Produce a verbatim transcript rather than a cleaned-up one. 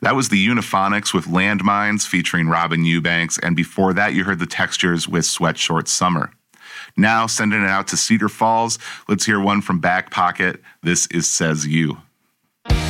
That was the Uniphonics with Landmines featuring Robin Eubanks, and before that you heard the Textures with Sweatshort Summer. Now sending it out to Cedar Falls, let's hear one from Back Pocket. This is Says You.